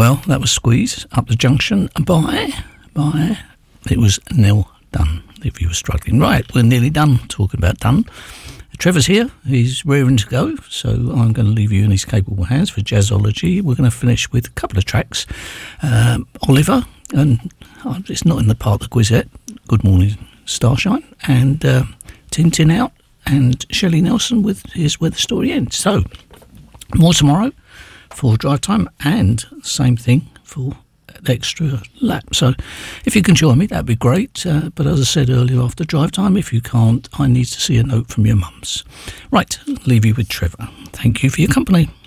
Well, that was Squeeze up the junction by. It was Neil Dunn, if you were struggling. Right, we're nearly done talking about Dunn. Trevor's here. He's raring to go, so I'm going to leave you in his capable hands for Jazzology. We're going to finish with a couple of tracks. Oliver, and it's not in the part of the quiz yet, Good Morning Starshine, and Tintin Out, and Shelley Nelson with Here's Where the Story Ends. So, more tomorrow for drive time, and same thing for the extra lap. So if you can join me, that'd be great. But as I said earlier, after drive time, if you can't, I need to see a note from your mums. Right, leave you with Trevor. Thank you for your company.